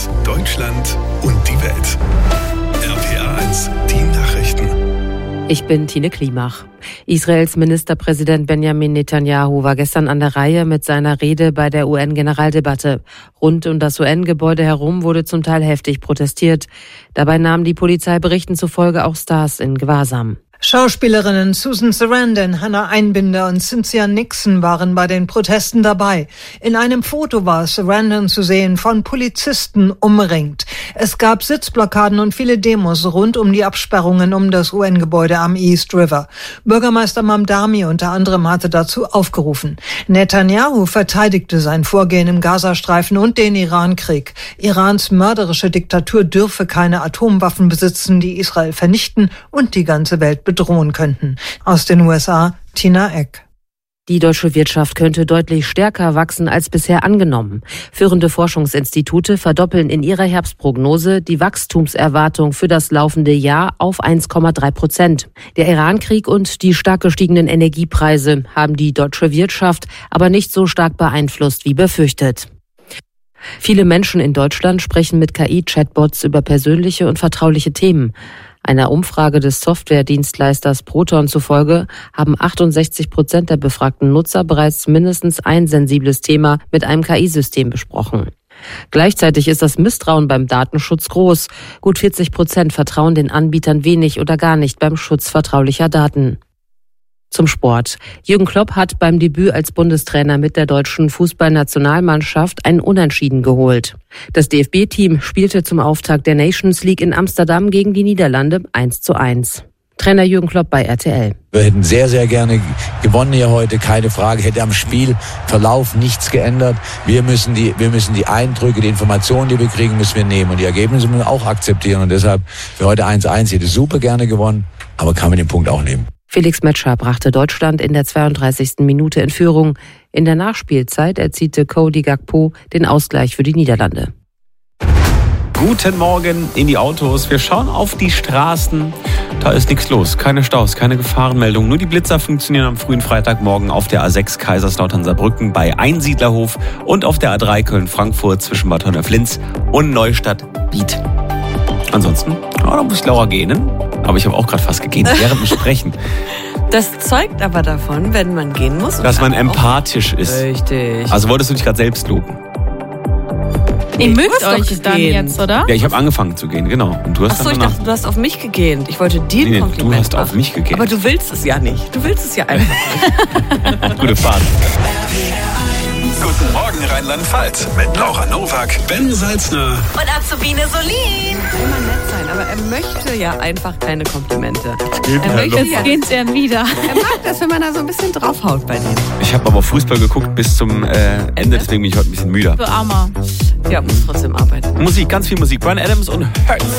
News. Deutschland und die Welt. RPA1, die Nachrichten. Ich bin Tine Klimach. Israels Ministerpräsident Benjamin Netanyahu war gestern an der Reihe mit seiner Rede bei der UN-Generaldebatte. Rund um das UN-Gebäude herum wurde zum Teil heftig protestiert. Dabei nahmen die Polizeiberichten zufolge auch Stars in Gewahrsam. Schauspielerinnen Susan Sarandon, Hannah Einbinder und Cynthia Nixon waren bei den Protesten dabei. In einem Foto war Sarandon zu sehen, von Polizisten umringt. Es gab Sitzblockaden und viele Demos rund um die Absperrungen um das UN-Gebäude am East River. Bürgermeister Mamdani unter anderem hatte dazu aufgerufen. Netanyahu verteidigte sein Vorgehen im Gazastreifen und den Iran-Krieg. Irans mörderische Diktatur dürfe keine Atomwaffen besitzen, die Israel vernichten und die ganze Welt bedrohen könnten. Aus den USA, Tina Eck. Die deutsche Wirtschaft könnte deutlich stärker wachsen als bisher angenommen. Führende Forschungsinstitute verdoppeln in ihrer Herbstprognose die Wachstumserwartung für das laufende Jahr auf 1,3%. Der Iran-Krieg und die stark gestiegenen Energiepreise haben die deutsche Wirtschaft aber nicht so stark beeinflusst wie befürchtet. Viele Menschen in Deutschland sprechen mit KI-Chatbots über persönliche und vertrauliche Themen. Einer Umfrage des Softwaredienstleisters Proton zufolge haben 68% der befragten Nutzer bereits mindestens ein sensibles Thema mit einem KI-System besprochen. Gleichzeitig ist das Misstrauen beim Datenschutz groß. Gut 40% vertrauen den Anbietern wenig oder gar nicht beim Schutz vertraulicher Daten. Zum Sport. Jürgen Klopp hat beim Debüt als Bundestrainer mit der deutschen Fußballnationalmannschaft ein Unentschieden geholt. Das DFB-Team spielte zum Auftakt der Nations League in Amsterdam gegen die Niederlande 1:1. Trainer Jürgen Klopp bei RTL. Wir hätten sehr, sehr gerne gewonnen hier heute, keine Frage. Hätte am Spielverlauf nichts geändert. Wir müssen die Eindrücke, die Informationen, die wir kriegen, müssen wir nehmen. Und die Ergebnisse müssen wir auch akzeptieren. Und deshalb für heute 1:1 hätte super gerne gewonnen, aber kann mit dem Punkt auch leben. Felix Metscher brachte Deutschland in der 32. Minute in Führung. In der Nachspielzeit erzielte Cody Gakpo den Ausgleich für die Niederlande. Guten Morgen in die Autos. Wir schauen auf die Straßen. Da ist nichts los. Keine Staus, keine Gefahrenmeldung. Nur die Blitzer funktionieren am frühen Freitagmorgen auf der A6 Kaiserslautern-Saarbrücken bei Einsiedlerhof und auf der A3 Köln-Frankfurt zwischen Bad Honnef-Linz und Neustadt-Biet. Ansonsten, da muss ich Laura gähnen. Aber ich habe auch gerade fast gegähnt, während dem Sprechen. Das zeugt aber davon, wenn man gehen muss. Dass man empathisch ist. Richtig. Also wolltest du dich gerade selbst loben? Ihr mögt euch dann jetzt, oder? Ja, ich habe angefangen zu gehen, genau. Und du hast Achso, ich dachte, du hast auf mich gegähnt. Ich wollte dir ein Kompliment du hast machen. auf mich gegähnt. Aber du willst es ja nicht. Du willst es ja einfach nicht. Gute Fahrt. Guten Morgen Rheinland-Pfalz mit Laura Nowak, Ben Salzner Und Azubine Solin. Immer nett sein, aber er möchte ja einfach keine Komplimente. Jetzt geht's ja wieder. Er mag das, wenn man da so ein bisschen draufhaut bei dem. Ich habe aber Fußball geguckt bis zum Ende, deswegen bin ich heute ein bisschen müder. Du Armer. Ja, muss trotzdem arbeiten. Musik, ganz viel Musik. Bryan Adams und Hurt.